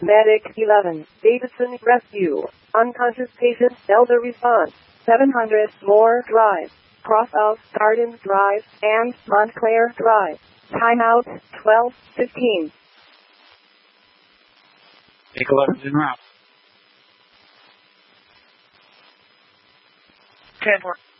Medic 11, Davidson Rescue. Unconscious patient, Delta response. 700 Moore Drive, cross of Garden Drive and Montclair Drive. Timeout 12:15. Take 11's en route. 10-4.